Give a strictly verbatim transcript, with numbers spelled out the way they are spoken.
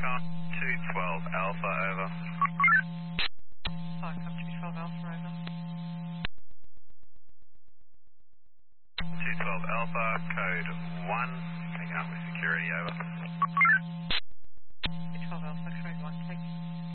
Foxtrot two twelve Alpha, over. Foxtrot two twelve Alpha, over. two twelve Alpha, code one, picking up with security, over.